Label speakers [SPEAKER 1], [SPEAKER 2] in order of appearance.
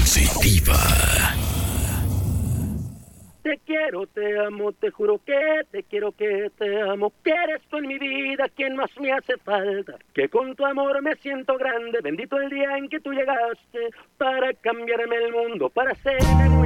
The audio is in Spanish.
[SPEAKER 1] Positiva.
[SPEAKER 2] Te quiero, te amo, te juro que te quiero, que te amo, que eres tú en mi vida quien más me hace falta, que con tu amor me siento grande, bendito el día en que tú llegaste para cambiarme el mundo, para hacerme muy